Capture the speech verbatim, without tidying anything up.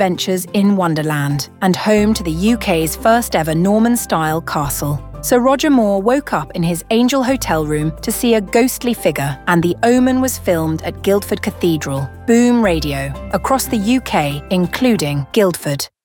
adventures in Wonderland and home to the U K's first ever Norman-style castle. So Roger Moore woke up in his Angel hotel room to see a ghostly figure, and The Omen was filmed at Guildford Cathedral. Boom Radio, across the U K, including Guildford.